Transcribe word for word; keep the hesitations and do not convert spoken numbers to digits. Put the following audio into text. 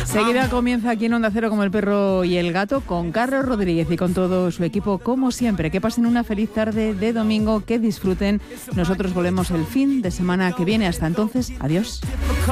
Seguida comienza aquí en Onda Cero como el perro y el gato con Carlos Rodríguez y con todo su equipo como siempre. Que pasen una feliz tarde de domingo, que disfruten. Nosotros volvemos el fin de semana que viene. Hasta entonces, adiós.